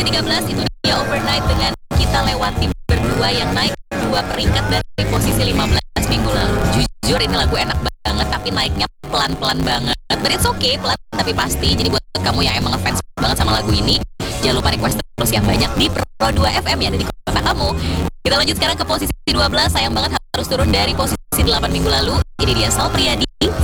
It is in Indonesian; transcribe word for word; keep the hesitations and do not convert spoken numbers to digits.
tiga belas itu dia Overnight dengan Kita Lewati berdua yang naik dua peringkat dari posisi lima belas minggu lalu. Jujur ini lagu enak banget tapi naiknya pelan-pelan banget. But it's okay, pelan tapi pasti. Jadi buat kamu yang emang ngefans banget sama lagu ini, jangan lupa request terus yang banyak di Pro dua F M ya, ada di kota kamu. Kita lanjut sekarang ke posisi dua belas. Sayang banget harus turun dari posisi delapan minggu lalu. Ini dia Sal Priadi,